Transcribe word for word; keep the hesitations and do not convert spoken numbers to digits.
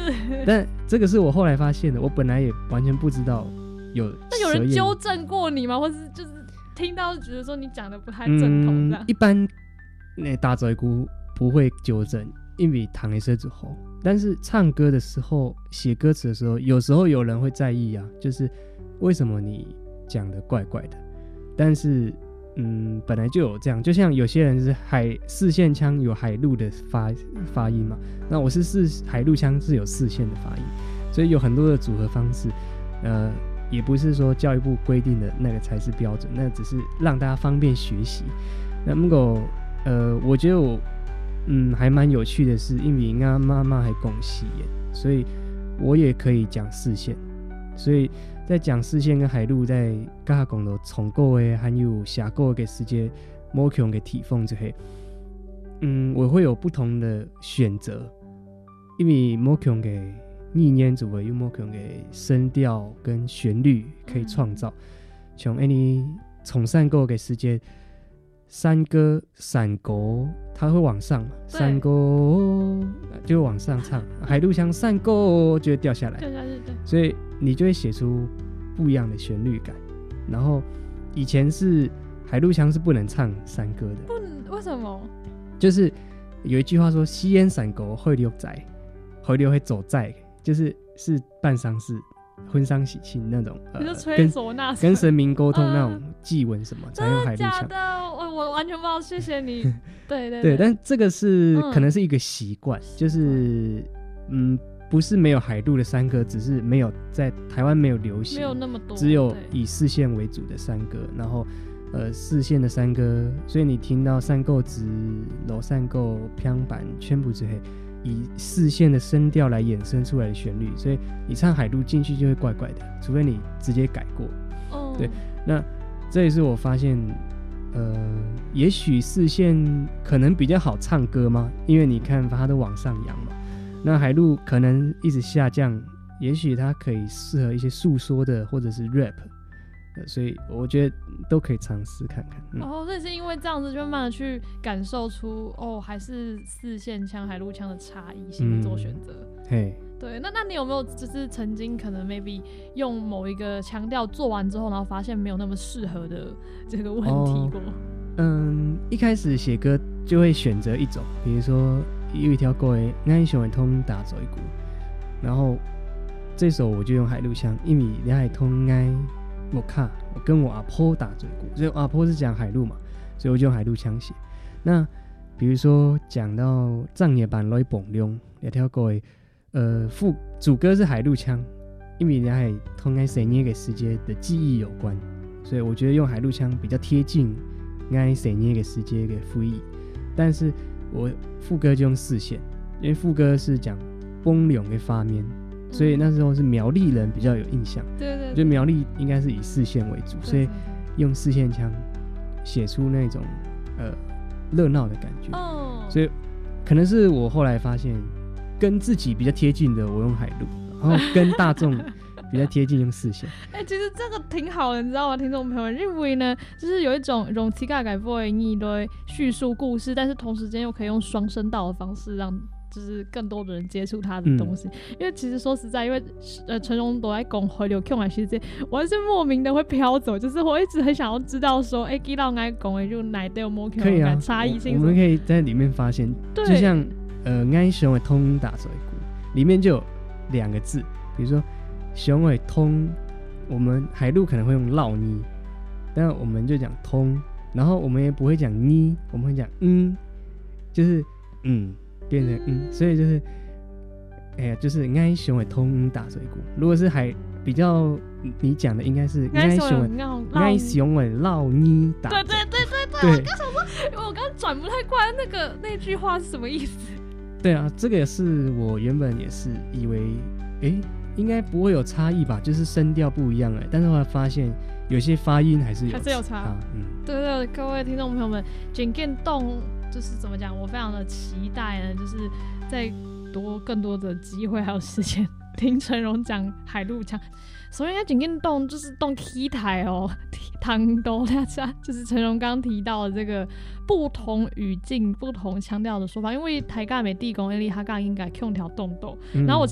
但这个是我后来发现的，我本来也完全不知道有。 那有人纠正过你吗？或是就是听到觉得说你讲的不太正统这样？ 嗯、一般那大嘴姑不会纠正，因为糖的是之后，但是唱歌的时候写歌词的时候，有时候有人会在意啊，就是为什么你讲的怪怪的，但是。嗯，本来就有这样，就像有些人是海四线腔有海陆的 发, 发音嘛，那我是四海陆腔是有四线的发音，所以有很多的组合方式，呃，也不是说教育部规定的那个才是标准，那只是让大家方便学习。那如果呃，我觉得我嗯还蛮有趣的是，因为我妈妈还讲四线，所以我也可以讲四线，所以。在讲四线跟海陆在甲讲到重构的还有下构的时间某种的体风这些，嗯，我会有不同的选择，因为某种的意念组有某种的声调跟旋律可以创造。像你从山沟的时间，山歌山沟它会往上嘛，山沟就会往上唱，海陆腔山沟就会掉下来， 掉下去对， 所以。你就会写出不一样的旋律感，然后以前是海陆腔是不能唱山歌的， 不能，为什么？ 就是有一句话说“西烟散狗会溜仔，会溜会走在”，就是是办丧事、婚丧喜庆那种， 你就吹唢呐， 跟神明沟通那种祭文什么，才用海陆腔。 真的假的？我我完全不知道，谢谢你。对对对, 对，但这个是、嗯、可能是一个习惯，就是嗯。不是没有海陆的山歌，只是没有在台湾没有流行， 没有那么多， 只有以四线为主的山歌。然后，呃，四线的山歌，所以你听到山够直、楼山够偏板、全部之类，以四线的声调来衍生出来的旋律，所以你唱海陆进去就会怪怪的，除非你直接改过。 哦， 对，那这也是我发现，呃，也许四线可能比较好唱歌吗？因为你看它都往上扬嘛。那海陆可能一直下降，也许它可以适合一些诉说的或者是 rap， 所以我觉得都可以尝试看看。 嗯、哦，所以是因为这样子就慢慢的去感受出哦，还是四线腔、海陆腔的差异性做选择。 嘿、嗯， 对，那那你有没有就是曾经可能 maybe 用某一个腔调做完之后，然后发现没有那么适合的这个问题过？哦、 嗯，一开始写歌就会选择一种，比如说。有一条歌的我想会通打嘴鼓，然后这首我就用海陆腔，因为你海通爱我卡，我跟我阿婆打嘴鼓，所以阿婆是讲海陆嘛，所以我就用海陆腔写。那比如说讲到藏野版来蹦龙那条歌的，呃，副主歌是海陆腔，因为你海通爱谁捏给世界的记忆有关，所以我觉得用海陆腔比较贴近爱谁捏给世界的副意，但是。我副歌就用四线，因为副歌是讲崩龙的发面，嗯、所以那时候是苗栗人比较有印象。 对 对, 对， 就苗栗应该是以四线为主，所以用四线腔写出那种呃热闹的感觉。哦，所以可能是我后来发现，跟自己比较贴近的我用海陆，然后跟大众比较贴近用四线。 哎、欸，其实这个挺好的，你知道吗，听众朋友们？因为呢，就是有一种用词改改播的意对叙述故事，但是同时间又可以用双声道的方式让。就是更多的人接触他的东西、嗯，因为其实说实在，因为呃陈荣都在讲回流 Q 买时间，我是莫名的会飘走，就是我一直很想要知道说，哎，基佬爱讲的就哪都有莫 Q 的差异性， 我们可以在里面发现，就像呃爱熊的通打水鼓里面就有两个字，比如说熊尾通，我们海陆可能会用绕妮，但我们就讲通，然后我们也不会讲妮，我们会讲嗯，就是嗯。变成嗯，所以就是，哎呀，就是爱熊会通打水鼓。如果是还比较你讲的，应该是爱熊会爱熊会绕你打。 对对对对对，我刚想说，我刚转不太过来那个那句话是什么意思？ 对啊，这个也是我原本也是以为，哎，应该不会有差异吧，就是声调不一样哎，但是后来发现有些发音还是有还是有差。 嗯， 对对，各位听众朋友们，真感动。就是怎么讲，我非常的期待呢，就是在多更多的机会还有时间听陈荣讲海陆腔。所以要紧跟动就是动 key 台哦，汤都大家就是陈荣刚提到的这个不同语境、不同腔调的说法，因为台尬美地公 A 利哈尬应该用条动动，然后我